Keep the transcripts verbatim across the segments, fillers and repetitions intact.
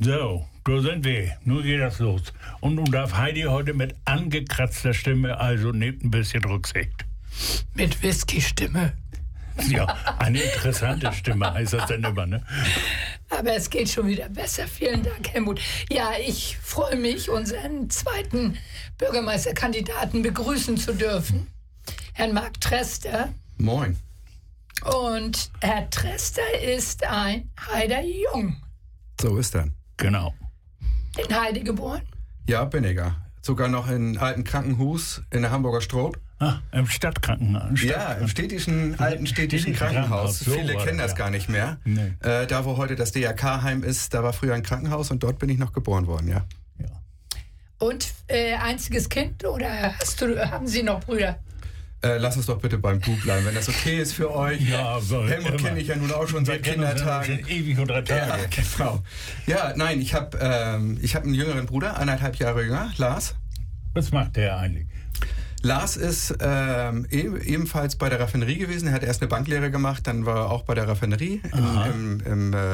So, da sind wir. Nun geht das los. Und nun darf Heidi heute mit angekratzter Stimme, also nehmt ein bisschen Rücksicht. Mit Whisky-Stimme. Ja, eine interessante Stimme heißt das denn immer, ne? Aber es geht schon wieder besser. Vielen Dank, Helmut. Ja, ich freue mich, unseren zweiten Bürgermeisterkandidaten begrüßen zu dürfen. Herrn Marc Trester. Moin. Und Herr Trester ist ein Heider Jung. So ist er. Genau. In Heide geboren? Ja, bin ich ja. Sogar noch in alten Krankenhus in der Hamburger Stroh. Ah, im Stadtkrankenhaus. Stadt Ja, im städtischen, alten städtischen Krankenhaus. So Viele kennen das ja. gar nicht mehr. Nee. Äh, da, wo heute das D R K-Heim ist, da war früher ein Krankenhaus und dort bin ich noch geboren worden, ja. Ja. Und äh, einziges Kind oder hast du, haben Sie noch Brüder? Äh, lass uns doch bitte beim Du bleiben, wenn das okay ist für euch. Ja, so, Helmut kenne ich ja nun auch schon Wir seit kennen uns ja Kindertagen. schon ewig und drei Tage. Ja, genau. Ja, nein, ich habe ähm, ich hab einen jüngeren Bruder, eineinhalb Jahre jünger, Lars. Was macht der eigentlich? Lars ist ähm, e- ebenfalls bei der Raffinerie gewesen. Er hat erst eine Banklehre gemacht, dann war er auch bei der Raffinerie im, im, im äh,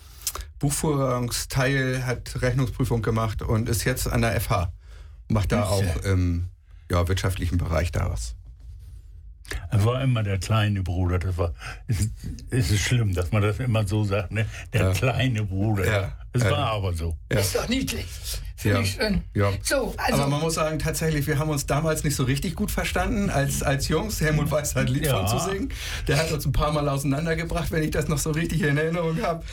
Buchführungsteil, hat Rechnungsprüfung gemacht und ist jetzt an der F H. Macht da auch im ja, wirtschaftlichen Bereich da was. Er war immer der kleine Bruder. Das war, es, es ist schlimm, dass man das immer so sagt, ne? Der Ja. kleine Bruder. Ja. Es Ja. war aber so. Ja. Ist doch niedlich. Finde Ja. ich schön. Ja. So, also, Aber man muss sagen, tatsächlich, wir haben uns damals nicht so richtig gut verstanden als, als Jungs. Helmut weiß halt ein Lied Ja. von zu singen. Der hat uns ein paar Mal auseinandergebracht, wenn ich das noch so richtig in Erinnerung habe.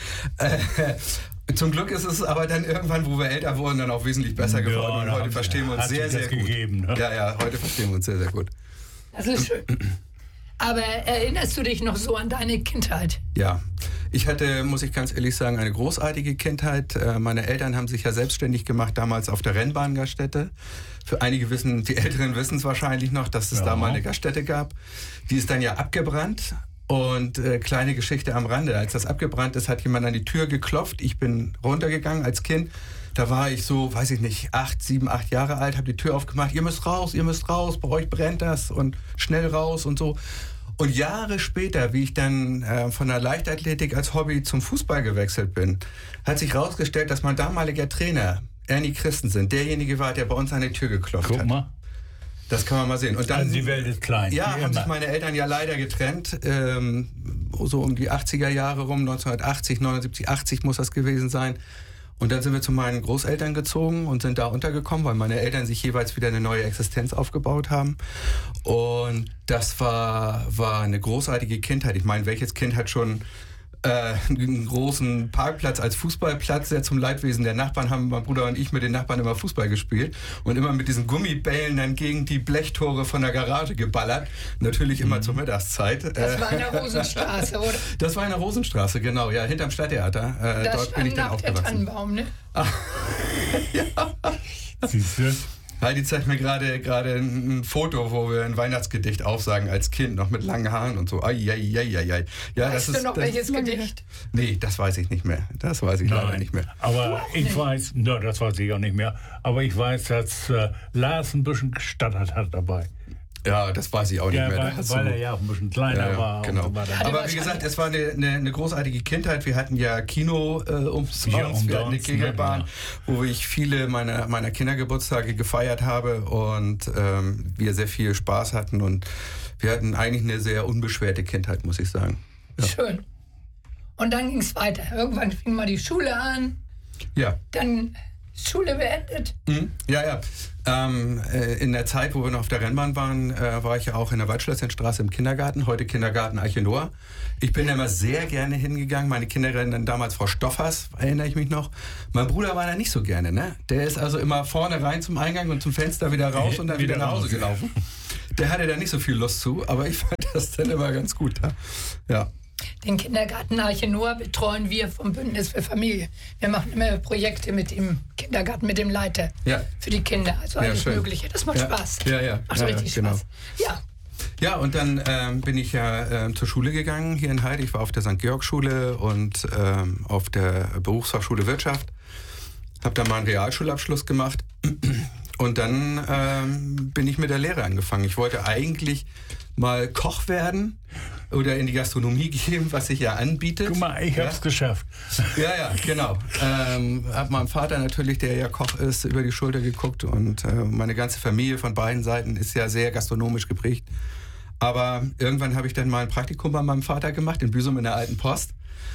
Äh, zum Glück ist es aber dann irgendwann, wo wir älter wurden, dann auch wesentlich besser Ja, geworden. Und da heute haben- verstehen wir uns hat sehr, sich das sehr gut. gegeben, ne? Ja, ja, heute verstehen wir uns sehr, sehr gut. das ist schön. Aber erinnerst du dich noch so an deine Kindheit? Ja, ich hatte, muss ich ganz ehrlich sagen, eine großartige Kindheit. Äh, Meine Eltern haben sich ja selbstständig gemacht, damals auf der Rennbahn-Gaststätte. Für einige wissen, die Älteren wissen es wahrscheinlich noch, dass es Ja. da mal eine Gaststätte gab. Die ist dann ja abgebrannt. Und äh, kleine Geschichte am Rande, als das abgebrannt ist, hat jemand an die Tür geklopft. Ich bin runtergegangen als Kind. Da war ich so, weiß ich nicht, acht, sieben, acht Jahre alt, habe die Tür aufgemacht. Ihr müsst raus, ihr müsst raus, bei euch brennt das und schnell raus und so. Und Jahre später, wie ich dann äh, von der Leichtathletik als Hobby zum Fußball gewechselt bin, hat sich herausgestellt, dass mein damaliger Trainer, Ernie Christensen, derjenige war, der bei uns an die Tür geklopft Guck hat. mal. Das kann man mal sehen. Und dann, Also die Welt ist klein. ja, wie haben sich immer. meine Eltern ja leider getrennt. Ähm, so um die achtziger Jahre rum, neunzehnhundertachtzig, neunundsiebzig, achtzig muss das gewesen sein. Und dann sind wir zu meinen Großeltern gezogen und sind da untergekommen, weil meine Eltern sich jeweils wieder eine neue Existenz aufgebaut haben. Und das war, war eine großartige Kindheit. Ich meine, welches Kind hat schon äh, einen großen Parkplatz als Fußballplatz, der zum Leidwesen der Nachbarn haben mein Bruder und ich mit den Nachbarn immer Fußball gespielt und immer mit diesen Gummibällen dann gegen die Blechtore von der Garage geballert. Natürlich immer zur Mittagszeit. Das war in der Rosenstraße, oder? Das war in der Rosenstraße, genau, ja, hinterm Stadttheater. Äh, Da dort bin ich stand dann nach der aufgewachsen. Tannenbaum, ne? Siehst du? Heidi zeigt mir gerade gerade ein Foto, wo wir ein Weihnachtsgedicht aufsagen als Kind, noch mit langen Haaren und so. Ai, ai, ai, ai, ai. Ja, Weißt das du ist, noch das welches ist lange Gedicht? her. Nee, das weiß ich nicht mehr. Das weiß ich leider nicht mehr. Aber ich weiß, no, das weiß ich auch nicht mehr, aber ich weiß, dass äh, Lars ein bisschen gestottert hat dabei. Ja, das weiß ich auch nicht Ja, mehr. Da weil, hast weil du- er ja auch ein bisschen kleiner Ja, ja, war. genau. Und so weiter. Hat er Aber wie wahrscheinlich- gesagt, es war eine, eine, eine großartige Kindheit. Wir hatten ja Kino äh, umsonst, Ja, wir hatten eine umsonst, Kegelbahn, ja. wo ich viele meiner, meiner Kindergeburtstage gefeiert habe und ähm, wir sehr viel Spaß hatten und wir hatten eigentlich eine sehr unbeschwerte Kindheit, muss ich sagen. Ja. Schön. Und dann ging es weiter. Irgendwann fing mal die Schule an, Ja. dann Schule beendet. Mhm. Ja, ja. Ähm, äh, in der Zeit, wo wir noch auf der Rennbahn waren, äh, war ich ja auch in der Waldschlösschenstraße im Kindergarten, heute Kindergarten Arche Noah. Ich bin da immer sehr gerne hingegangen. Meine Kinderin dann damals Frau Stoffers, erinnere ich mich noch. Mein Bruder war da nicht so gerne, ne? Der ist also immer vorne rein zum Eingang und zum Fenster wieder raus und dann wieder, Wieder nach Hause raus. gelaufen. Der hatte da nicht so viel Lust zu, aber ich fand das dann immer ganz gut. Ja. ja. Den Kindergarten Arche Noah betreuen wir vom Bündnis für Familie. Wir machen immer Projekte mit dem Kindergarten, mit dem Leiter Ja. für die Kinder. Also Ja, alles schön. Mögliche. Das macht Ja. Spaß. Ja, ja. Macht Ja, richtig ja, genau. Spaß. Ja. Ja, und dann ähm, bin ich ja ähm, zur Schule gegangen hier in Heide. Ich war auf der Sankt Georg Schule und ähm, auf der Berufsfachschule Wirtschaft. Habe da mal einen Realschulabschluss gemacht. Und dann ähm, bin ich mit der Lehre angefangen. Ich wollte eigentlich mal Koch werden. oder in die Gastronomie gehen, was sich ja anbietet. Guck mal, ich ja? hab's geschafft. Ja, ja, genau. Ähm, hab meinem Vater natürlich, der ja Koch ist, über die Schulter geguckt und äh, meine ganze Familie von beiden Seiten ist ja sehr gastronomisch geprägt. Aber irgendwann habe ich dann mal ein Praktikum bei meinem Vater gemacht, in Büsum in der Alten Post.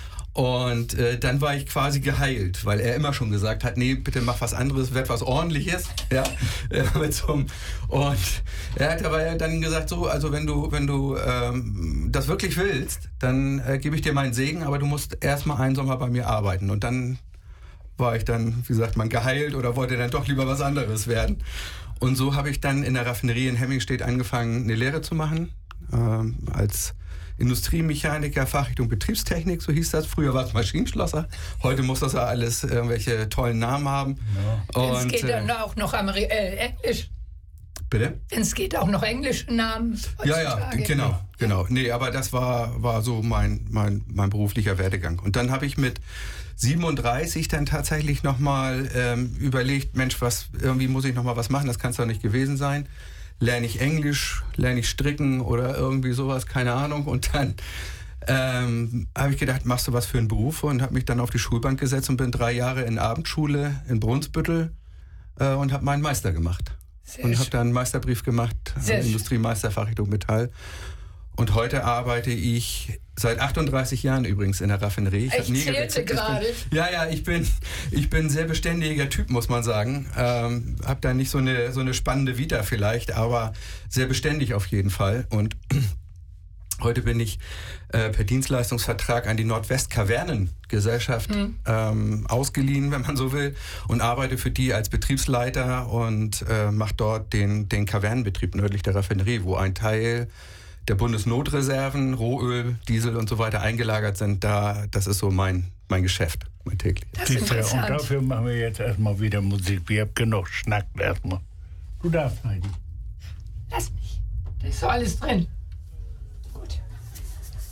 Und äh, dann war ich quasi geheilt, weil er immer schon gesagt hat, nee, bitte mach was anderes, werd was Ordentliches. Ja, äh, mit so einem, und er hat aber dann gesagt, so, also wenn du, wenn du ähm, das wirklich willst, dann äh, gebe ich dir meinen Segen, aber du musst erstmal einen Sommer bei mir arbeiten. Und dann war ich dann, wie sagt man, geheilt oder wollte dann doch lieber was anderes werden. Und so habe ich dann in der Raffinerie in Hemmingstedt angefangen, eine Lehre zu machen, ähm, als Industriemechaniker, Fachrichtung Betriebstechnik, so hieß das. Früher war es Maschinenschlosser. Heute muss das ja alles irgendwelche tollen Namen haben. Ja. Und, es geht äh, dann auch noch Ameri äh, Englisch. Bitte? Es geht auch noch englische Namen. Ja, ja, genau, genau. Nee, aber das war, war so mein, mein, mein beruflicher Werdegang. Und dann habe ich mit siebenunddreißig dann tatsächlich nochmal ähm, überlegt, Mensch, was, irgendwie muss ich nochmal was machen, das kann es doch nicht gewesen sein. Lerne ich Englisch, lerne ich Stricken oder irgendwie sowas, keine Ahnung. Und dann ähm, habe ich gedacht, machst du was für einen Beruf? Und habe mich dann auf die Schulbank gesetzt und bin drei Jahre in Abendschule in Brunsbüttel äh, und habe meinen Meister gemacht. Sehr und habe dann einen Meisterbrief gemacht, äh, Industriemeister, Fachrichtung Metall. Und heute arbeite ich seit achtunddreißig Jahren übrigens in der Raffinerie. Ich, ich nie zählte gerade. Ja, ja, ich bin, ich bin ein sehr beständiger Typ, muss man sagen. Ähm, hab da nicht so eine, so eine spannende Vita vielleicht, aber sehr beständig auf jeden Fall. Und heute bin ich äh, per Dienstleistungsvertrag an die Nordwest-Kavernengesellschaft hm. ähm, ausgeliehen, wenn man so will, und arbeite für die als Betriebsleiter und äh, mache dort den, den Kavernenbetrieb nördlich der Raffinerie, wo ein Teil der Bundesnotreserven, Rohöl, Diesel und so weiter eingelagert sind. Da, das ist so mein, mein Geschäft, mein täglich. Das ist interessant. Und dafür machen wir jetzt erstmal wieder Musik. Wir haben genug Schnack erstmal. Du darfst, Heidi. Lass mich. Da ist doch alles drin.